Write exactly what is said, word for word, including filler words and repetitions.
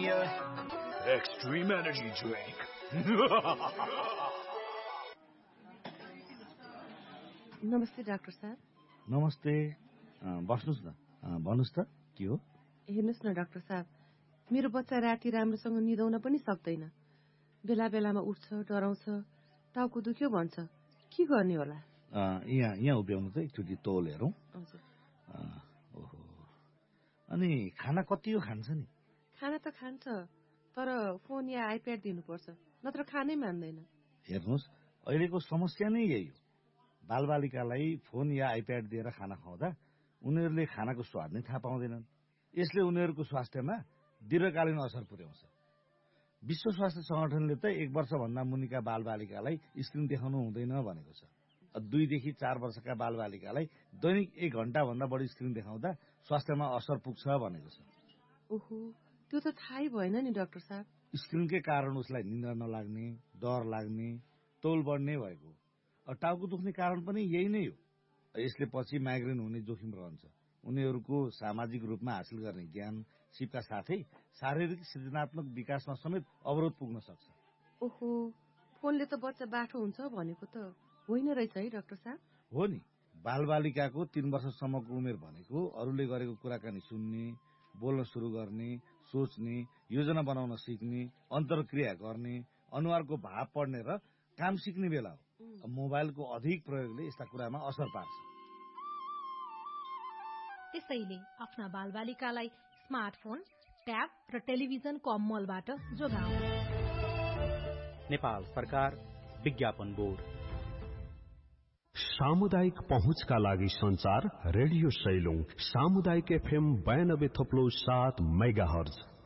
Premier Extreme Energy Drink. नमस्ते doctor साहब। नमस्ते, बस्नुस् न। भन्नुस् त के हो? हेर्नुस् न डाक्टर साहब, मेरो बच्चा राति राम्रोसँग निदाउन पनि सक्दैन। बेला बेलामा उठ्छ, डराउँछ, टाउको दुख्यो भन्छ। के गर्ने होला? यहाँ यहाँ उभ्याउनु त एकचोटि तौल हेरौँ। हजुर। ओहो, अनि खाना कति हो खान्छ नि? खाना त खान्छ, तर फोन या आइप्याड दिनुपर्छ, नत्र खानै मान्दैन। हेर्नुहोस्, अहिलेको समस्या नै यही हो। बालबालिकालाई फोन या आइप्याड दिएर खाना खुवाउँदा उनीहरूले खानाको स्वाद नै थाहा पाउँदैनन्। यसले उनीहरूको स्वास्थ्यमा दीर्घकालीन असर पुर्याउँछ। विश्व स्वास्थ्य संगठनले त एक वर्षभन्दा मुनिका बालबालिकालाई स्क्रिन देखाउनु हुँदैन भनेको छ। दुईदेखि चार वर्षका बालबालिकालाई दैनिक एक घण्टाभन्दा बढी स्क्रिन देखाउँदा स्वास्थ्यमा असर पुग्छ भनेको छ। ओहो, त्यो त थाहै भएन नि डाक्टर साहब। स्क्रिनकै कारण उसलाई निन्द्रा नलाग्ने, डर लाग्ने, तौल बढ्ने भएको। टाउको दुख्ने कारण पनि यही नै हो। यसले पछि माइग्रेन हुने जोखिम रहन्छ। उनीहरूको सामाजिक रूपमा हासिल गर्ने ज्ञान सिपका साथै शारीरिक सृजनात्मक विकासमा समेत अवरोध पुग्न सक्छ। ओहो, फोनले त बच्चा बाठो हुन्छ भनेको त होइन रहेछ है डाक्टर साहब? हो नि, बालबालिकाको तीन वर्षसम्मको उमेर भनेको अरूले गरेको कुराकानी सुन्ने, बोल्न सुरु गर्ने, सोच्ने, योजना बनाउन सिक्ने, अन्तर्क्रिया गर्ने, अनुहारको भाव पढ्ने र काम सिक्ने बेला हो। मोबाइलको अधिक प्रयोगले यस्ता कुरामा असर पार्छ। त्यसैले आफ्ना बालबालिकालाई स्मार्टफोन, ट्याब र टेलिभिजनको अम्मलबाट जोगाऊ। नेपाल सरकार विज्ञापन बोर्ड। सामुदायिक पहुँचका लागि संचार रेडियो सैलुङ सामुदायिक एफएम बयानब्बे थोप्लो सात मेगा हर्ज।